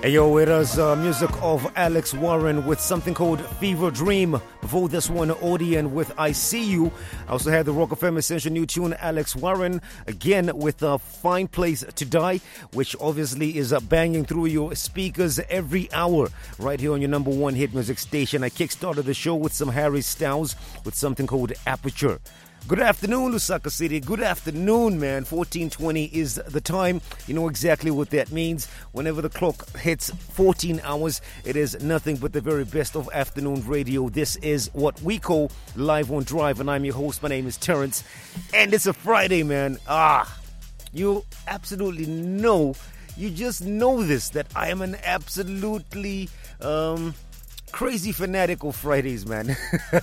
Hey yo, it is music of Alex Warren with something called Fever Dream. Before this one, Odeon with I See You. I also had the Rock FM Essential new tune, Alex Warren, again with a Fine Place to Die, which obviously is banging through your speakers every hour right here on your number one hit music station. I kickstarted the show with some Harry Styles with something called Aperture. Good afternoon, Lusaka City. Good afternoon, man. 14:20 is the time. You know exactly what that means. Whenever the clock hits 14 hours, it is nothing but the very best of afternoon radio. This is what we call Live on Drive, and I'm your host. My name is Terrence, and it's a Friday, man. You absolutely know, you just know this, that I am an absolutely crazy fanatic of Fridays, man.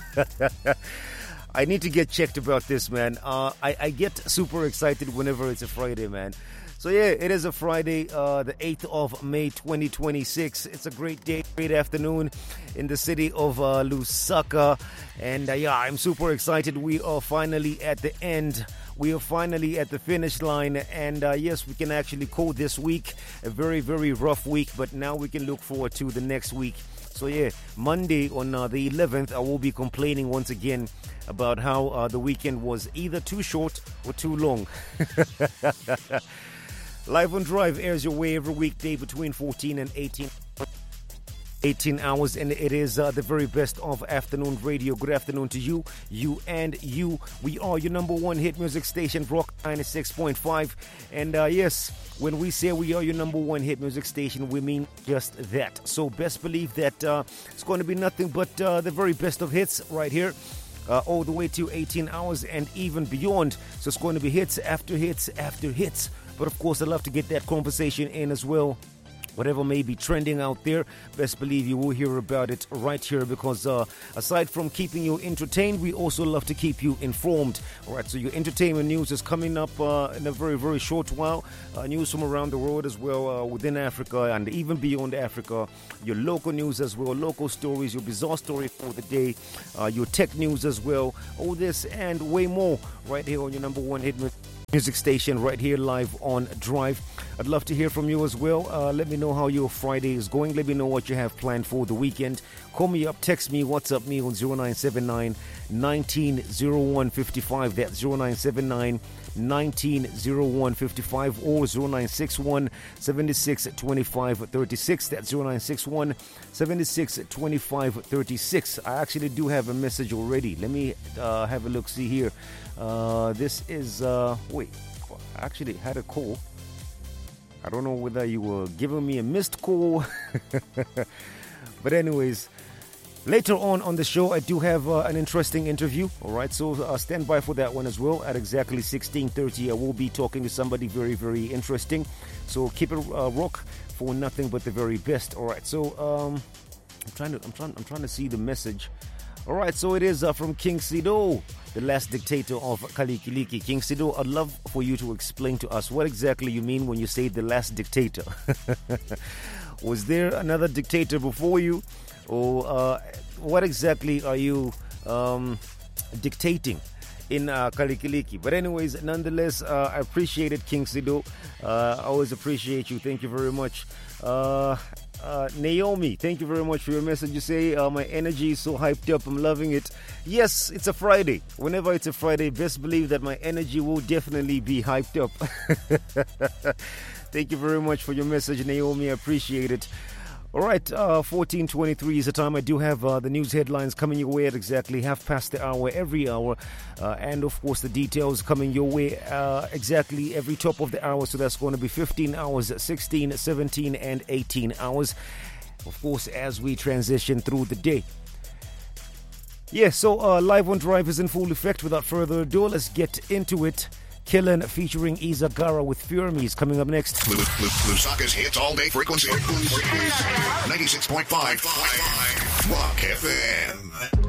I need to get checked about this, man. I get super excited whenever it's a Friday, man. So yeah, it is a Friday, the 8th of May 2026. It's a great day, great afternoon in the city of Lusaka. And yeah, I'm super excited. We are finally at the end. We are finally at the finish line. And yes, we can actually call this week a very, very rough week. But now we can look forward to the next week. So yeah, Monday on the 11th, I will be complaining once again about how the weekend was either too short or too long. Live on Drive airs your way every weekday between 14 and 18 hours, and it is the very best of afternoon radio. Good afternoon to you, you and you. We are your number one hit music station, Rock 96.5. And yes, when we say we are your number one hit music station, we mean just that. So best believe that it's going to be nothing but the very best of hits right here. All the way to 18 hours and even beyond. So it's going to be hits after hits after hits. But of course, I'd love to get that conversation in as well. Whatever may be trending out there, best believe you will hear about it right here, because aside from keeping you entertained, we also love to keep you informed. All right, so your entertainment news is coming up in a very, very short while. News from around the world as well, within Africa and even beyond Africa. Your local news as well, local stories, your bizarre story for the day, your tech news as well. All this and way more right here on your number one hit music station, right here live on Drive. I'd love to hear from you as well. Let me know how your Friday is going. Let me know what you have planned for the weekend. Call me up, text me, WhatsApp me on 0979 190155. That's 0979 190155 or 0961 762536. That's 0961 762536. I actually do have a message already. Let me have a look, see here. This is wait, I actually had a call. I don't know whether you were giving me a missed call. But anyways, later on the show, I do have an interesting interview. All right, so stand by for that one as well. At exactly 16:30, I will be talking to somebody very, very interesting. So keep it rock for nothing but the very best. All right, so I'm trying to see the message. All right, so it is from King Sido, the last dictator of Kalikiliki. King Sido, I'd love for you to explain to us what exactly you mean when you say the last dictator. Was there another dictator before you? Or what exactly are you dictating in Kalikiliki? But anyways, nonetheless, I appreciate it, King Sido. I always appreciate you. Thank you very much. Naomi, thank you very much for your message. You say my energy is so hyped up, I'm loving it. Yes, it's a Friday. Whenever it's a Friday, best believe that my energy will definitely be hyped up. Thank you very much for your message, Naomi. I appreciate it. All right, 14:23 is the time. I do have the news headlines coming your way at exactly half past the hour every hour. And, of course, the details coming your way exactly every top of the hour. So that's going to be 15 hours, 16, 17, and 18 hours, of course, as we transition through the day. Yeah, so Live on Drive is in full effect. Without further ado, let's get into it. Killin featuring Izagara with Fear Me is coming up next. Lusaka's hits all day frequency. 96.5 Rock FM.